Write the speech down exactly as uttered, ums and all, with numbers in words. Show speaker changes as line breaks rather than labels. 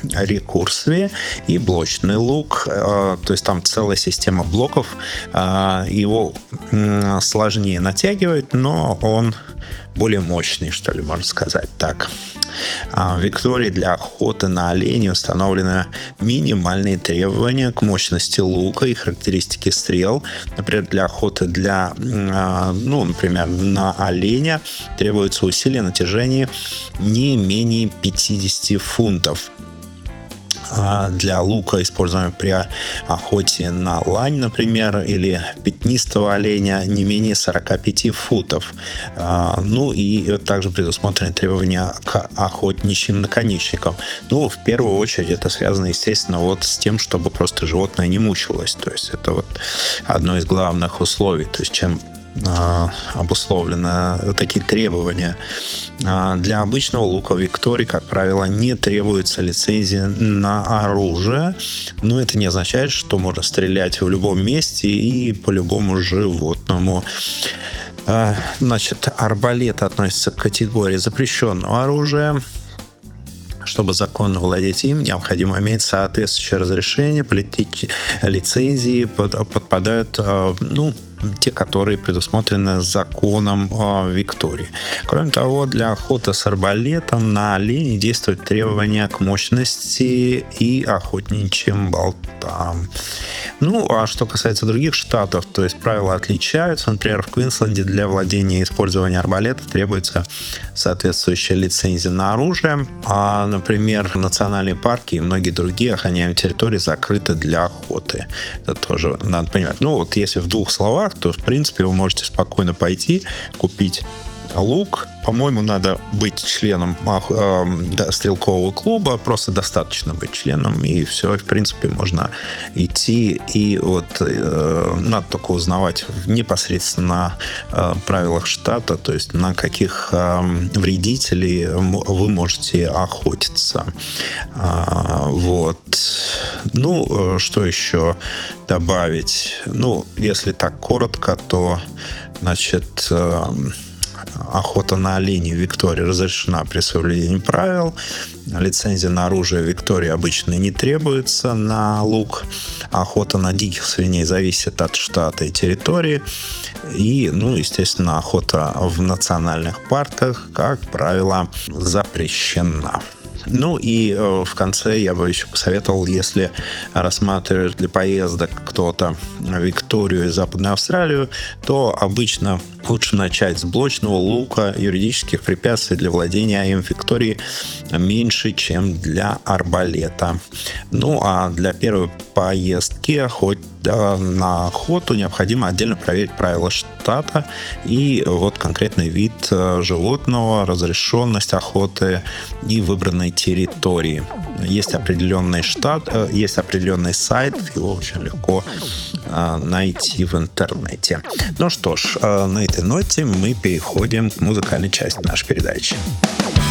рекурсии и блочный лук. То есть там целая система блоков. Его сложнее натягивать, но он более мощный, что ли, можно сказать так. В Виктории для охоты на оленей установлены минимальные требования к мощности лука и характеристики стрел. Например, для охоты для, ну, например, на оленя требуется усилие натяжения не менее пятьдесят фунтов. Для лука, используемого при охоте на лань, например, или пятнистого оленя, не менее сорок пять футов. Ну и также предусмотрены требования к охотничьим наконечникам. Ну, в первую очередь, это связано, естественно, вот с тем, чтобы просто животное не мучилось. То есть это вот одно из главных условий. То есть чем обусловлены такие требования. Для обычного лука Виктории, как правило, не требуется лицензия на оружие, но это не означает, что можно стрелять в любом месте и по любому животному. Значит, арбалет относится к категории запрещенного оружия. Чтобы законно владеть им, необходимо иметь соответствующее разрешение, политики, лицензии под, подпадают, ну, те, которые предусмотрены законом э, Виктории. Кроме того, для охоты с арбалетом на оленей действуют требования к мощности и охотничьим болтам. Ну, а что касается других штатов, то есть правила отличаются. Например, в Квинсленде для владения и использования арбалета требуется соответствующая лицензия на оружие. А, например, национальные парки и многие другие охраняемые территории закрыты для охоты. Это тоже надо понимать. Ну, вот если в двух словах, то, в принципе, вы можете спокойно пойти, купить лук. По-моему, надо быть членом э, да, стрелкового клуба, просто достаточно быть членом, и все, в принципе, можно идти, и вот э, надо только узнавать непосредственно на э, правилах штата, то есть на каких э, вредителей вы можете охотиться. А, вот. Ну, что еще добавить? Ну, если так коротко, то, значит, э, охота на оленей в Виктории разрешена при соблюдении правил. Лицензия на оружие в Виктории обычно не требуется на лук. Охота на диких свиней зависит от штата и территории. И, ну, естественно, охота в национальных парках, как правило, запрещена. Ну и э, в конце я бы еще посоветовал, если рассматриваешь для поездок кто-то Викторию и Западную Австралию, то обычно лучше начать с блочного лука. Юридических препятствий для владения им в Виктории меньше, чем для арбалета. Ну а для первой поездки хоть на охоту необходимо отдельно проверить правила штата и вот конкретный вид животного, разрешенность охоты и выбранной территории. Есть определенный штат, есть определенный сайт, его очень легко найти в интернете. Ну что ж, на этой ноте мы переходим к музыкальной части нашей передачи.